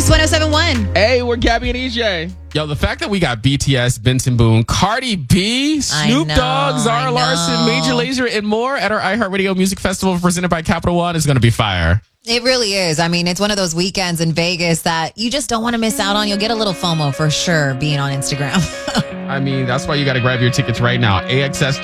1071. Hey, we're Gabby and EJ. Yo, the fact that we got BTS, Benson Boone, Cardi B, Snoop Dogg, Zara Larson, Major Lazer, and more at our iHeartRadio Music Festival presented by Capital One is going to be fire. It really is. I mean, it's one of those weekends in Vegas that you just don't want to miss out on. You'll get a little FOMO for sure being on Instagram. I mean, that's why you got to grab your tickets right now. AXS